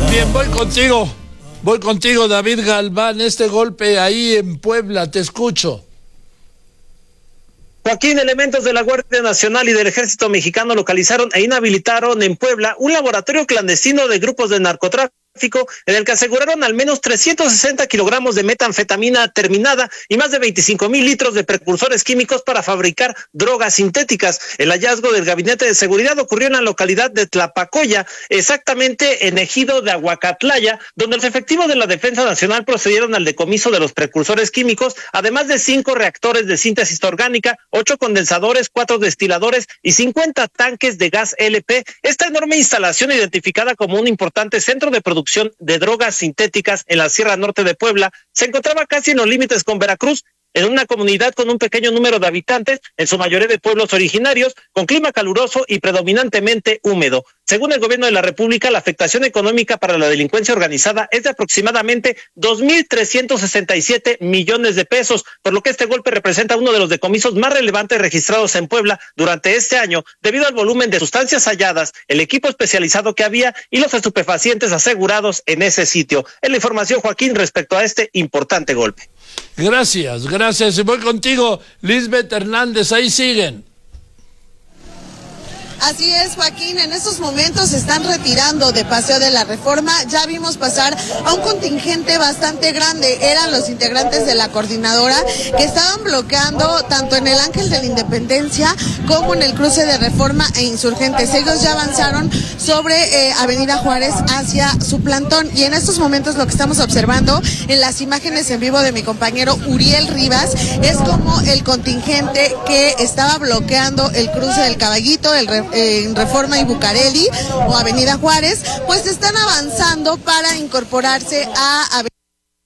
Bien, voy contigo, David Galván, este golpe ahí en Puebla, te escucho. Joaquín, elementos de la Guardia Nacional y del Ejército Mexicano localizaron e inhabilitaron en Puebla un laboratorio clandestino de grupos de narcotráfico en el que aseguraron al menos 360 kilogramos de metanfetamina terminada y más de 25,000 litros de precursores químicos para fabricar drogas sintéticas. El hallazgo del Gabinete de Seguridad ocurrió en la localidad de Tlapacoya, exactamente en ejido de Aguacatlaya, donde los efectivos de la Defensa Nacional procedieron al decomiso de los precursores químicos, además de 5 reactores de síntesis orgánica, 8 condensadores, 4 destiladores y 50 tanques de gas LP. Esta enorme instalación, identificada como un importante centro de producción de drogas sintéticas en la Sierra Norte de Puebla, se encontraba casi en los límites con Veracruz, en una comunidad con un pequeño número de habitantes, en su mayoría de pueblos originarios, con clima caluroso y predominantemente húmedo. Según el gobierno de la República, la afectación económica para la delincuencia organizada es de aproximadamente 2,367 millones de pesos, por lo que este golpe representa uno de los decomisos más relevantes registrados en Puebla durante este año, debido al volumen de sustancias halladas, el equipo especializado que había y los estupefacientes asegurados en ese sitio. Es la información, Joaquín, respecto a este importante golpe. Gracias. Y voy contigo, Lisbeth Hernández, ahí siguen. Así es, Joaquín, en estos momentos se están retirando de Paseo de la Reforma. Ya vimos pasar a un contingente bastante grande. Eran los integrantes de la coordinadora que estaban bloqueando tanto en el Ángel de la Independencia como en el cruce de Reforma e Insurgentes. Ellos ya avanzaron sobre Avenida Juárez hacia su plantón, y en estos momentos lo que estamos observando en las imágenes en vivo de mi compañero Uriel Rivas es como el contingente que estaba bloqueando el cruce del Caballito, en Reforma y Bucareli o Avenida Juárez, pues están avanzando para incorporarse a Avenida